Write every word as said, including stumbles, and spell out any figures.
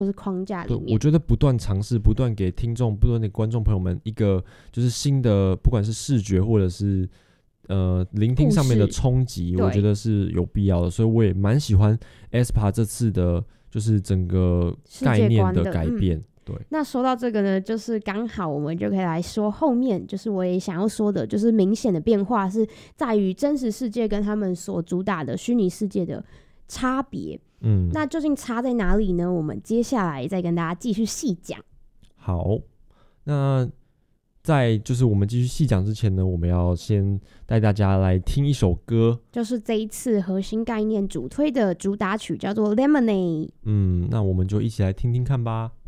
或是框架里面。 我觉得不断尝试，不断给听众、不断给观众朋友们一个就是新的，不管是视觉或者是呃聆听上面的冲击，我觉得是有必要的。所以我也蛮喜欢 aespa 这次的，就是整个概念的改变。嗯对， 那说到这个呢，就是刚好我们就可以来说后面，就是我也想要说的，就是明显的变化是在于真实世界跟他们所主打的虚拟世界的差别。嗯，那究竟差在哪里呢？我们接下来再跟大家继续细讲。 好，那在就是我们继续细讲之前呢，我们要先带大家来听一首歌， 就是这一次核心概念主推的主打曲，叫做 Lemonade。 嗯，那我们就一起来听听看吧。